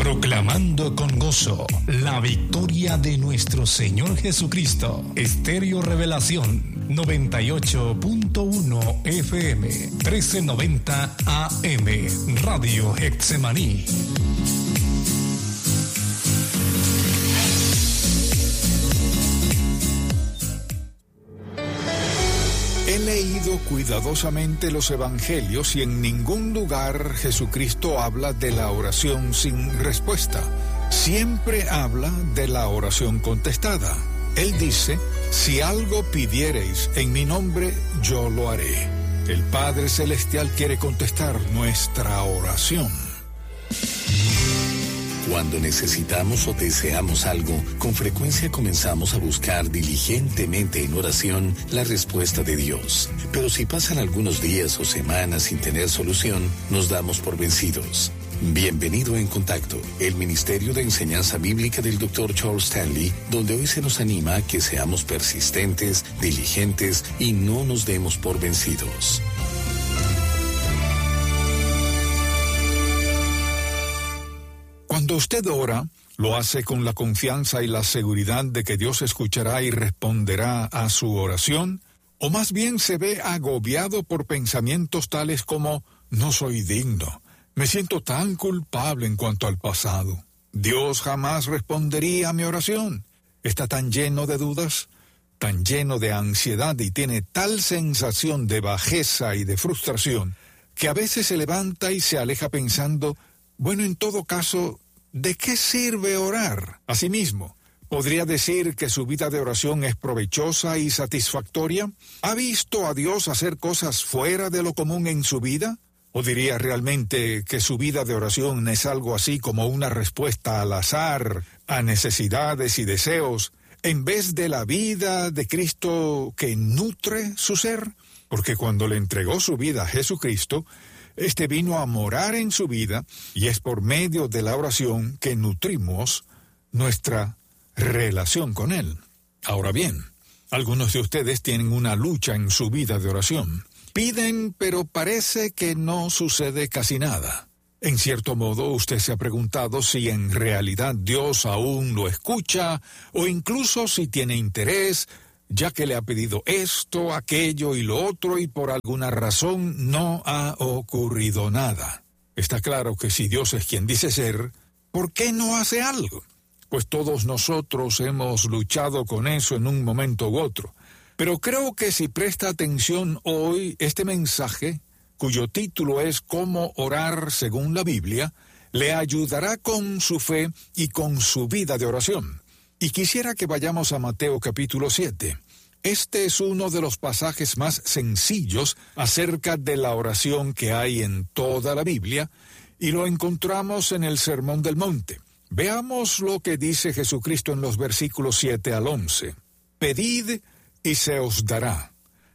Proclamando con gozo la victoria de nuestro Señor Jesucristo. Estéreo Revelación 98.1 FM 1390 AM Radio Getsemaní. He leído cuidadosamente los evangelios y en ningún lugar Jesucristo habla de la oración sin respuesta. Siempre habla de la oración contestada. Él dice, si algo pidiereis en mi nombre, yo lo haré. El Padre Celestial quiere contestar nuestra oración. Cuando necesitamos o deseamos algo, con frecuencia comenzamos a buscar diligentemente en oración la respuesta de Dios. Pero si pasan algunos días o semanas sin tener solución, nos damos por vencidos. Bienvenido en Contacto, el Ministerio de Enseñanza Bíblica del Dr. Charles Stanley, donde hoy se nos anima a que seamos persistentes, diligentes y no nos demos por vencidos. Cuando usted ora, lo hace con la confianza y la seguridad de que Dios escuchará y responderá a su oración, o más bien se ve agobiado por pensamientos tales como, no soy digno, me siento tan culpable en cuanto al pasado, Dios jamás respondería a mi oración, está tan lleno de dudas, tan lleno de ansiedad y tiene tal sensación de bajeza y de frustración, que a veces se levanta y se aleja pensando, bueno, en todo caso, ¿de qué sirve orar? Asimismo, ¿podría decir que su vida de oración es provechosa y satisfactoria? ¿Ha visto a Dios hacer cosas fuera de lo común en su vida? ¿O diría realmente que su vida de oración es algo así como una respuesta al azar, a necesidades y deseos, en vez de la vida de Cristo que nutre su ser? Porque cuando le entregó su vida a Jesucristo, Este vino a morar en su vida y es por medio de la oración que nutrimos nuestra relación con Él. Ahora bien, algunos de ustedes tienen una lucha en su vida de oración. Piden, pero parece que no sucede casi nada. En cierto modo, usted se ha preguntado si en realidad Dios aún lo escucha o incluso si tiene interés, ya que le ha pedido esto, aquello y lo otro y por alguna razón no ha ocurrido nada. Está claro que si Dios es quien dice ser, ¿por qué no hace algo? Pues todos nosotros hemos luchado con eso en un momento u otro. Pero creo que si presta atención hoy, este mensaje, cuyo título es Cómo orar según la Biblia, le ayudará con su fe y con su vida de oración. Y quisiera que vayamos a Mateo capítulo 7. Este es uno de los pasajes más sencillos acerca de la oración que hay en toda la Biblia, y lo encontramos en el Sermón del Monte. Veamos lo que dice Jesucristo en los versículos 7 al 11. Pedid y se os dará,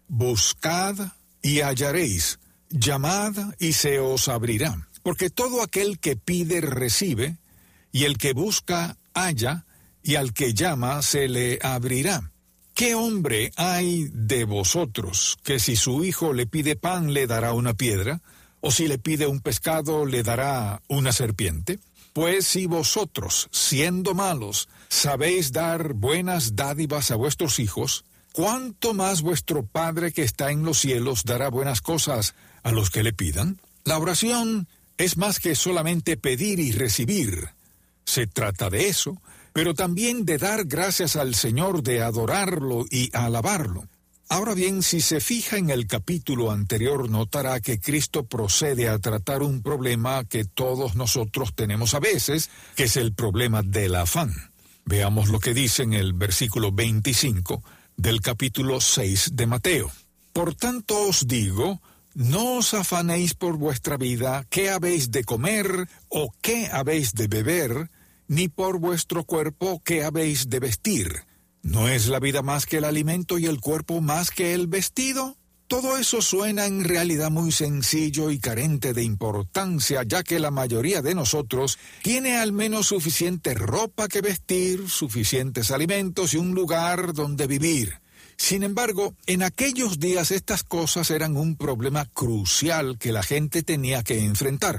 buscad y hallaréis, llamad y se os abrirá. Porque todo aquel que pide recibe, y el que busca halla, y al que llama se le abrirá. ¿Qué hombre hay de vosotros que si su hijo le pide pan le dará una piedra, o si le pide un pescado le dará una serpiente? Pues si vosotros, siendo malos, sabéis dar buenas dádivas a vuestros hijos, ¿cuánto más vuestro Padre que está en los cielos dará buenas cosas a los que le pidan? La oración es más que solamente pedir y recibir. Se trata de eso, pero también de dar gracias al Señor, de adorarlo y alabarlo. Ahora bien, si se fija en el capítulo anterior, notará que Cristo procede a tratar un problema que todos nosotros tenemos a veces, que es el problema del afán. Veamos lo que dice en el versículo 25 del capítulo 6 de Mateo. Por tanto os digo, no os afanéis por vuestra vida, qué habéis de comer o qué habéis de beber, ni por vuestro cuerpo qué habéis de vestir. ¿No es la vida más que el alimento y el cuerpo más que el vestido? Todo eso suena en realidad muy sencillo y carente de importancia, ya que la mayoría de nosotros tiene al menos suficiente ropa que vestir, suficientes alimentos y un lugar donde vivir. Sin embargo, en aquellos días estas cosas eran un problema crucial que la gente tenía que enfrentar.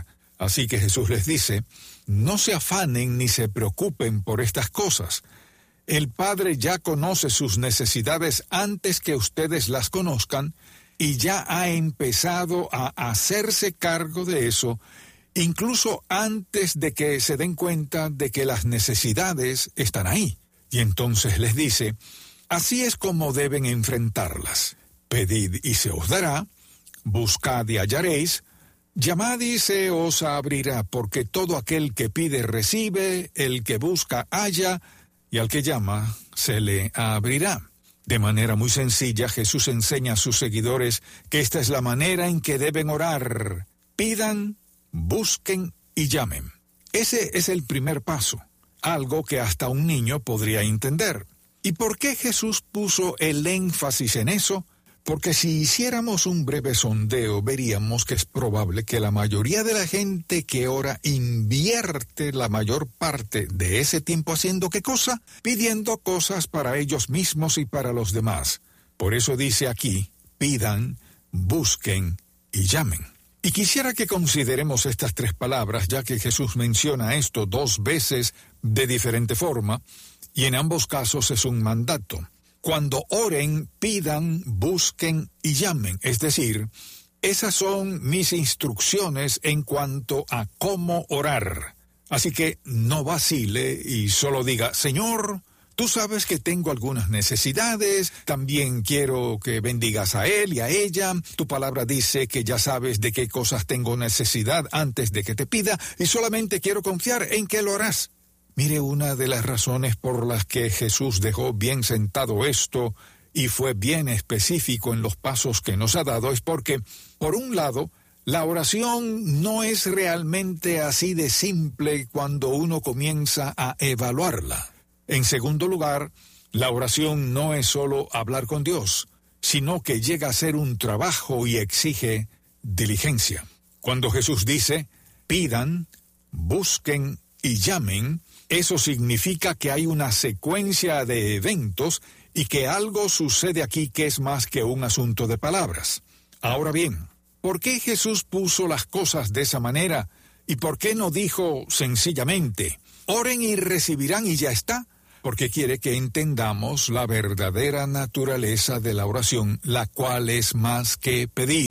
Así que Jesús les dice, no se afanen ni se preocupen por estas cosas. El Padre ya conoce sus necesidades antes que ustedes las conozcan y ya ha empezado a hacerse cargo de eso, incluso antes de que se den cuenta de que las necesidades están ahí. Y entonces les dice, así es como deben enfrentarlas. Pedid y se os dará, buscad y hallaréis, llamad y se os abrirá, porque todo aquel que pide recibe, el que busca halla, y al que llama se le abrirá. De manera muy sencilla, Jesús enseña a sus seguidores que esta es la manera en que deben orar. Pidan, busquen y llamen. Ese es el primer paso, algo que hasta un niño podría entender. ¿Y por qué Jesús puso el énfasis en eso? Porque si hiciéramos un breve sondeo, veríamos que es probable que la mayoría de la gente que ora invierte la mayor parte de ese tiempo haciendo ¿qué cosa? Pidiendo cosas para ellos mismos y para los demás. Por eso dice aquí, pidan, busquen y llamen. Y quisiera que consideremos estas tres palabras, ya que Jesús menciona esto 2 veces de diferente forma, y en ambos casos es un mandato. Cuando oren, pidan, busquen y llamen. Es decir, esas son mis instrucciones en cuanto a cómo orar. Así que no vacile y solo diga, Señor, tú sabes que tengo algunas necesidades, también quiero que bendigas a él y a ella. Tu palabra dice que ya sabes de qué cosas tengo necesidad antes de que te pida y solamente quiero confiar en que lo harás. Mire, una de las razones por las que Jesús dejó bien sentado esto y fue bien específico en los pasos que nos ha dado es porque, por un lado, la oración no es realmente así de simple cuando uno comienza a evaluarla. En segundo lugar, la oración no es solo hablar con Dios, sino que llega a ser un trabajo y exige diligencia. Cuando Jesús dice, pidan, busquen y llamen, eso significa que hay una secuencia de eventos y que algo sucede aquí que es más que un asunto de palabras. Ahora bien, ¿por qué Jesús puso las cosas de esa manera? ¿Y por qué no dijo sencillamente, oren y recibirán y ya está? Porque quiere que entendamos la verdadera naturaleza de la oración, la cual es más que pedir.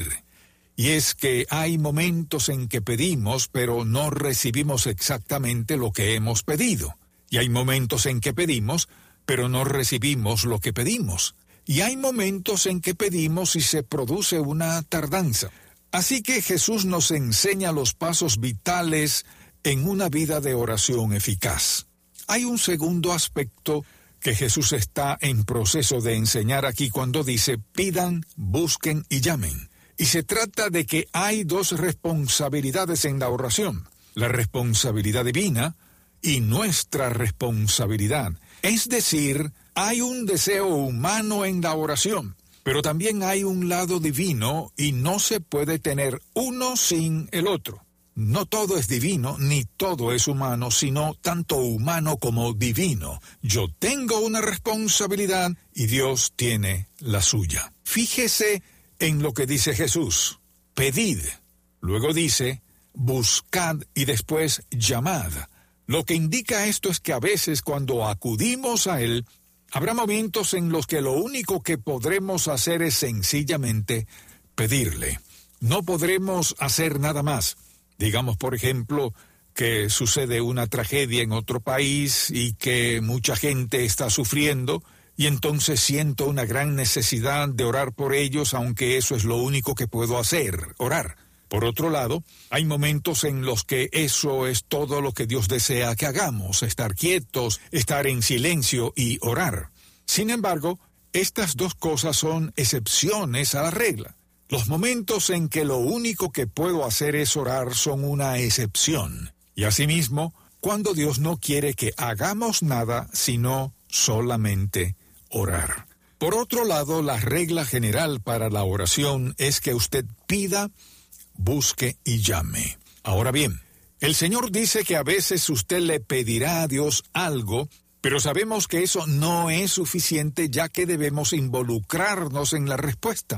Y es que hay momentos en que pedimos, pero no recibimos exactamente lo que hemos pedido. Y hay momentos en que pedimos, pero no recibimos lo que pedimos. Y hay momentos en que pedimos y se produce una tardanza. Así que Jesús nos enseña los pasos vitales en una vida de oración eficaz. Hay un segundo aspecto que Jesús está en proceso de enseñar aquí cuando dice, pidan, busquen y llamen. Y se trata de que hay 2 responsabilidades en la oración, la responsabilidad divina y nuestra responsabilidad. Es decir, hay un deseo humano en la oración, pero también hay un lado divino y no se puede tener uno sin el otro. No todo es divino ni todo es humano, sino tanto humano como divino. Yo tengo una responsabilidad y Dios tiene la suya. Fíjese en lo que dice Jesús, pedid. Luego dice, buscad y después llamad. Lo que indica esto es que a veces cuando acudimos a Él, habrá momentos en los que lo único que podremos hacer es sencillamente pedirle. No podremos hacer nada más. Digamos, por ejemplo, que sucede una tragedia en otro país y que mucha gente está sufriendo, y entonces siento una gran necesidad de orar por ellos, aunque eso es lo único que puedo hacer, orar. Por otro lado, hay momentos en los que eso es todo lo que Dios desea que hagamos, estar quietos, estar en silencio y orar. Sin embargo, estas 2 cosas son excepciones a la regla. Los momentos en que lo único que puedo hacer es orar son una excepción. Y asimismo, cuando Dios no quiere que hagamos nada, sino solamente orar. Por otro lado, la regla general para la oración es que usted pida, busque y llame. Ahora bien, el Señor dice que a veces usted le pedirá a Dios algo, pero sabemos que eso no es suficiente ya que debemos involucrarnos en la respuesta.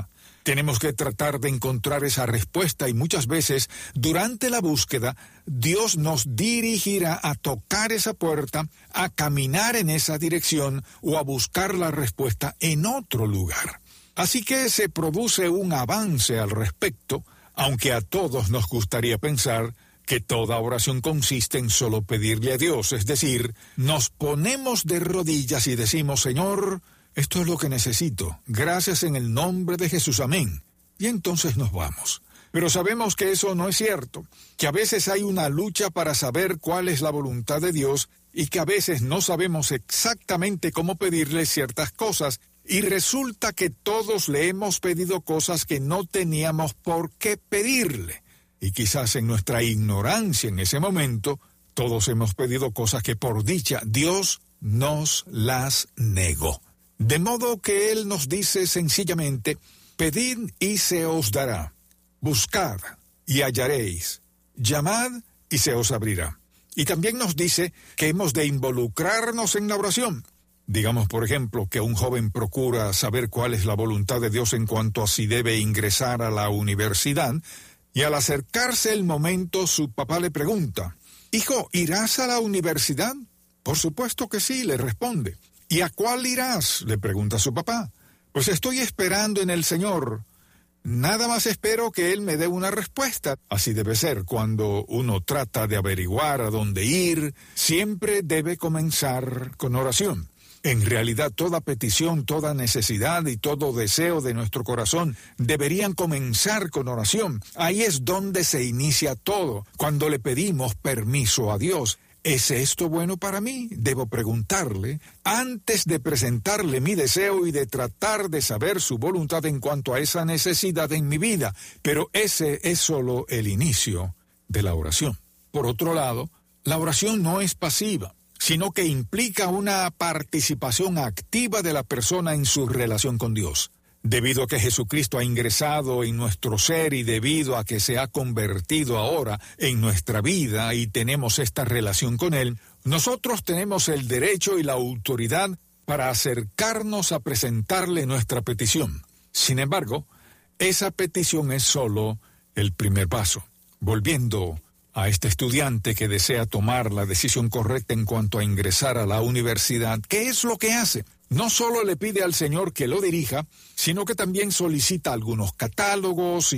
Tenemos que tratar de encontrar esa respuesta y muchas veces, durante la búsqueda, Dios nos dirigirá a tocar esa puerta, a caminar en esa dirección o a buscar la respuesta en otro lugar. Así que se produce un avance al respecto, aunque a todos nos gustaría pensar que toda oración consiste en solo pedirle a Dios, es decir, nos ponemos de rodillas y decimos, Señor, esto es lo que necesito, gracias en el nombre de Jesús, amén. Y entonces nos vamos. Pero sabemos que eso no es cierto, que a veces hay una lucha para saber cuál es la voluntad de Dios y que a veces no sabemos exactamente cómo pedirle ciertas cosas y resulta que todos le hemos pedido cosas que no teníamos por qué pedirle. Y quizás en nuestra ignorancia en ese momento, todos hemos pedido cosas que por dicha Dios nos las negó. De modo que Él nos dice sencillamente, pedid y se os dará, buscad y hallaréis, llamad y se os abrirá. Y también nos dice que hemos de involucrarnos en la oración. Digamos, por ejemplo, que un joven procura saber cuál es la voluntad de Dios en cuanto a si debe ingresar a la universidad, y al acercarse el momento su papá le pregunta, «Hijo, ¿irás a la universidad?» «Por supuesto que sí», le responde. «¿Y a cuál irás?», le pregunta su papá. «Pues estoy esperando en el Señor. Nada más espero que Él me dé una respuesta». Así debe ser cuando uno trata de averiguar a dónde ir, siempre debe comenzar con oración. En realidad, toda petición, toda necesidad y todo deseo de nuestro corazón deberían comenzar con oración. Ahí es donde se inicia todo, cuando le pedimos permiso a Dios. ¿Es esto bueno para mí?, debo preguntarle, antes de presentarle mi deseo y de tratar de saber su voluntad en cuanto a esa necesidad en mi vida. Pero ese es solo el inicio de la oración. Por otro lado, la oración no es pasiva, sino que implica una participación activa de la persona en su relación con Dios. Debido a que Jesucristo ha ingresado en nuestro ser y debido a que se ha convertido ahora en nuestra vida y tenemos esta relación con Él, nosotros tenemos el derecho y la autoridad para acercarnos a presentarle nuestra petición. Sin embargo, esa petición es solo el primer paso. Volviendo a este estudiante que desea tomar la decisión correcta en cuanto a ingresar a la universidad, ¿qué es lo que hace? No solo le pide al Señor que lo dirija, sino que también solicita algunos catálogos